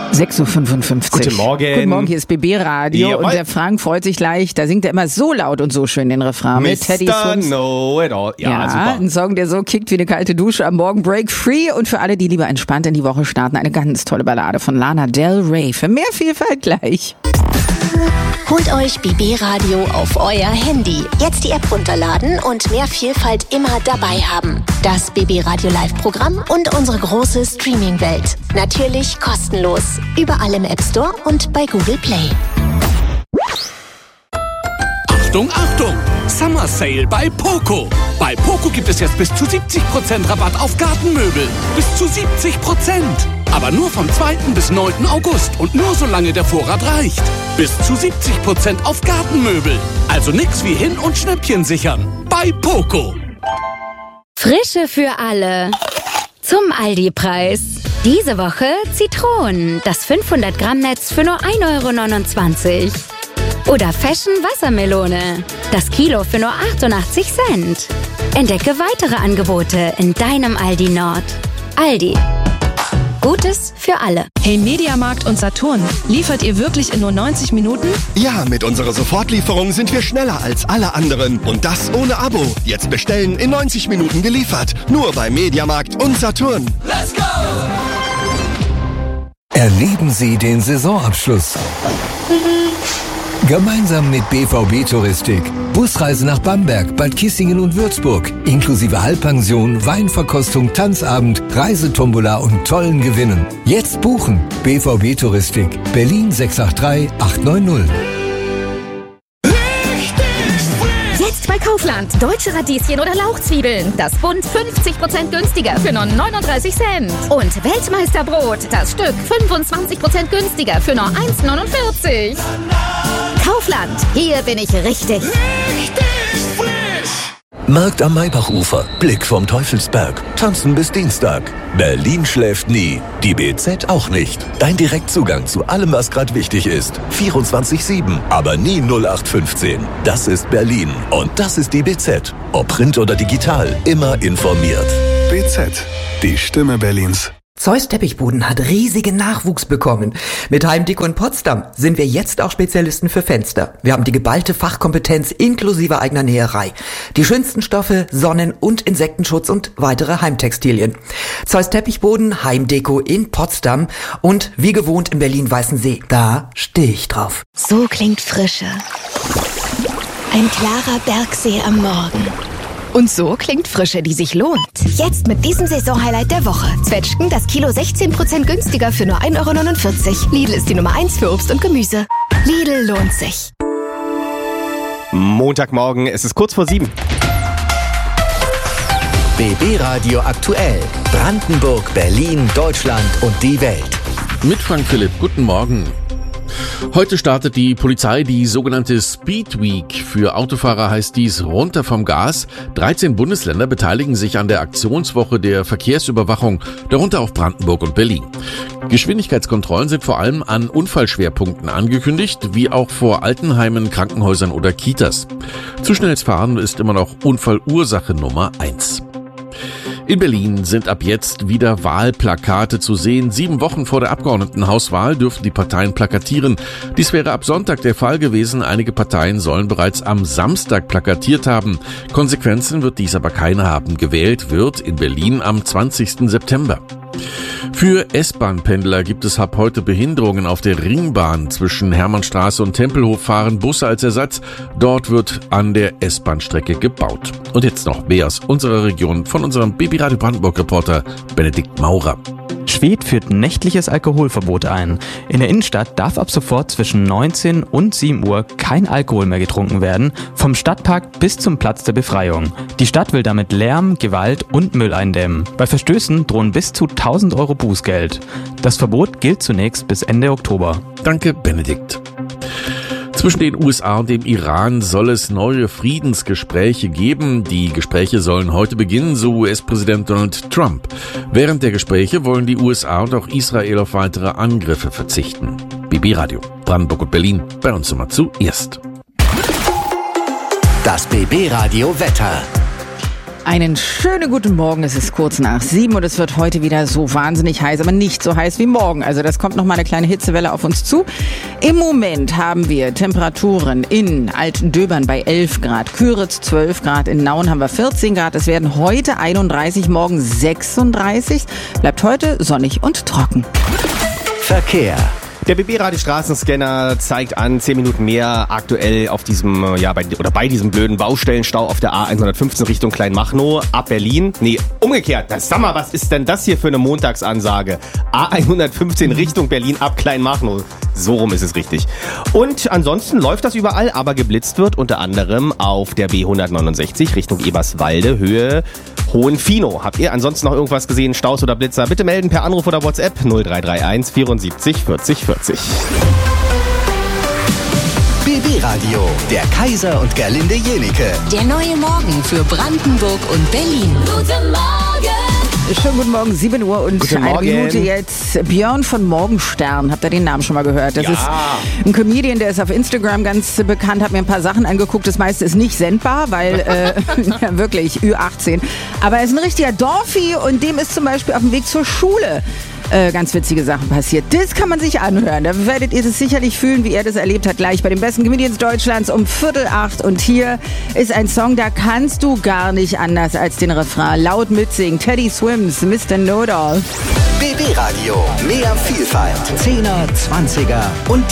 6.55 Uhr. Guten Morgen. Guten Morgen, hier ist BB Radio. Jawohl. Und der Frank freut sich gleich. Da singt er immer so laut und so schön den Refrain mit Teddy Swims. Know-it-all. Ja, super. Ein Song, der so kickt wie eine kalte Dusche am Morgen. Break Free. Und für alle, die lieber entspannt in die Woche starten, eine ganz tolle Ballade von Lana Del Rey. Für mehr Vielfalt gleich. Holt euch BB Radio auf euer Handy. Jetzt die App runterladen und mehr Vielfalt immer dabei haben. Das BB Radio Live-Programm und unsere große Streaming-Welt. Natürlich kostenlos. Überall im App Store und bei Google Play. Achtung, Achtung! Summer Sale bei Poco. Bei Poco gibt es jetzt bis zu 70% Rabatt auf Gartenmöbel. Bis zu 70%. Aber nur vom 2. bis 9. August und nur solange der Vorrat reicht. Bis zu 70% auf Gartenmöbel. Also nix wie hin und Schnäppchen sichern. Bei Poco. Frische für alle. Zum Aldi-Preis. Diese Woche Zitronen. Das 500 Gramm Netz für nur 1,29 €. Oder Fashion Wassermelone. Das Kilo für nur 88 Cent. Entdecke weitere Angebote in deinem Aldi Nord. Aldi. Gutes für alle. Hey Mediamarkt und Saturn, liefert ihr wirklich in nur 90 Minuten? Ja, mit unserer Sofortlieferung sind wir schneller als alle anderen. Und das ohne Abo. Jetzt bestellen, in 90 Minuten geliefert. Nur bei Mediamarkt und Saturn. Let's go! Erleben Sie den Saisonabschluss. Gemeinsam mit BVB Touristik. Busreise nach Bamberg, Bad Kissingen und Würzburg. Inklusive Halbpension, Weinverkostung, Tanzabend, Reisetombola und tollen Gewinnen. Jetzt buchen. BVB Touristik. Berlin 683 890. Jetzt bei Kaufland. Deutsche Radieschen oder Lauchzwiebeln. Das Bund 50% günstiger für nur 39 Cent. Und Weltmeisterbrot. Das Stück 25% günstiger für nur 1,49. Kaufland. Hier bin ich richtig. Markt am Maybachufer. Blick vom Teufelsberg. Tanzen bis Dienstag. Berlin schläft nie. Die BZ auch nicht. Dein Direktzugang zu allem, was gerade wichtig ist. 24/7. Aber nie 0815. Das ist Berlin. Und das ist die BZ. Ob Print oder digital. Immer informiert. BZ. Die Stimme Berlins. Zeus Teppichboden hat riesigen Nachwuchs bekommen. Mit Heimdeko in Potsdam sind wir jetzt auch Spezialisten für Fenster. Wir haben die geballte Fachkompetenz inklusive eigener Näherei. Die schönsten Stoffe, Sonnen- und Insektenschutz und weitere Heimtextilien. Zeus Teppichboden, Heimdeko in Potsdam und wie gewohnt in Berlin-Weißensee. Da stehe ich drauf. So klingt Frische. Ein klarer Bergsee am Morgen. Und so klingt Frische, die sich lohnt. Jetzt mit diesem Saisonhighlight der Woche. Zwetschgen, das Kilo 16% günstiger für nur 1,49 €. Lidl ist die Nummer 1 für Obst und Gemüse. Lidl lohnt sich. Montagmorgen, es ist kurz vor 7. BB Radio aktuell. Brandenburg, Berlin, Deutschland und die Welt. Mit Frank Philipp, guten Morgen. Heute startet die Polizei die sogenannte Speed Week. Für Autofahrer heißt dies runter vom Gas. 13 Bundesländer beteiligen sich an der Aktionswoche der Verkehrsüberwachung, darunter auch Brandenburg und Berlin. Geschwindigkeitskontrollen sind vor allem an Unfallschwerpunkten angekündigt, wie auch vor Altenheimen, Krankenhäusern oder Kitas. Zu schnelles Fahren ist immer noch Unfallursache Nummer 1. In Berlin sind ab jetzt wieder Wahlplakate zu sehen. 7 Wochen vor der Abgeordnetenhauswahl dürfen die Parteien plakatieren. Dies wäre ab Sonntag der Fall gewesen. Einige Parteien sollen bereits am Samstag plakatiert haben. Konsequenzen wird dies aber keine haben. Gewählt wird in Berlin am 20. September. Für S-Bahn-Pendler gibt es ab heute Behinderungen auf der Ringbahn. Zwischen Hermannstraße und Tempelhof fahren Busse als Ersatz. Dort wird an der S-Bahn-Strecke gebaut. Und jetzt noch mehr aus unserer Region von unserem BB Radio Brandenburg-Reporter Benedikt Maurer. Schwedt führt ein nächtliches Alkoholverbot ein. In der Innenstadt darf ab sofort zwischen 19 und 7 Uhr kein Alkohol mehr getrunken werden, vom Stadtpark bis zum Platz der Befreiung. Die Stadt will damit Lärm, Gewalt und Müll eindämmen. Bei Verstößen drohen bis zu 1.000 € Bußgeld. Das Verbot gilt zunächst bis Ende Oktober. Danke, Benedikt. Zwischen den USA und dem Iran soll es neue Friedensgespräche geben. Die Gespräche sollen heute beginnen, so US-Präsident Donald Trump. Während der Gespräche wollen die USA und auch Israel auf weitere Angriffe verzichten. BB Radio, Brandenburg und Berlin, bei uns immer zuerst. Das BB Radio Wetter. Einen schönen guten Morgen, es ist kurz nach 7 und es wird heute wieder so wahnsinnig heiß, aber nicht so heiß wie morgen. Also das kommt nochmal eine kleine Hitzewelle auf uns zu. Im Moment haben wir Temperaturen in Altendöbern bei 11 Grad, Küritz 12 Grad, in Nauen haben wir 14 Grad. Es werden heute 31, morgen 36. Bleibt heute sonnig und trocken. Verkehr. Der BB-Radio Straßenscanner zeigt an 10 Minuten mehr aktuell auf diesem, bei diesem blöden Baustellenstau auf der A115 Richtung Kleinmachnow ab Berlin. Nee, umgekehrt. Sag mal, was ist denn das hier für eine Montagsansage? A115 Richtung Berlin ab Kleinmachnow. So rum ist es richtig. Und ansonsten läuft das überall, aber geblitzt wird unter anderem auf der B169 Richtung Eberswalde, Höhe Hohenfinoh. Habt ihr ansonsten noch irgendwas gesehen, Staus oder Blitzer? Bitte melden per Anruf oder WhatsApp 0331 74 40 40. BB Radio, der Kaiser und Gerlinde Jenike. Der neue Morgen für Brandenburg und Berlin. Guten Morgen! Schönen guten Morgen, 7 Uhr und Guten eine Morgen. Minute jetzt. Björn von Morgenstern, habt ihr den Namen schon mal gehört? Das ist ein Comedian, der ist auf Instagram ganz bekannt, hat mir ein paar Sachen angeguckt. Das meiste ist nicht sendbar, weil ja, wirklich Ü18. Aber er ist ein richtiger Dorfi und dem ist zum Beispiel auf dem Weg zur Schule ganz witzige Sachen passiert. Das kann man sich anhören. Da werdet ihr es sicherlich fühlen, wie er das erlebt hat, gleich bei den besten Comedians Deutschlands um 7:45. Und hier ist ein Song, da kannst du gar nicht anders als den Refrain laut mitsingen. Teddy Swims, Mr. Know-It-All. BB Radio, mehr Vielfalt. 10er, 20er und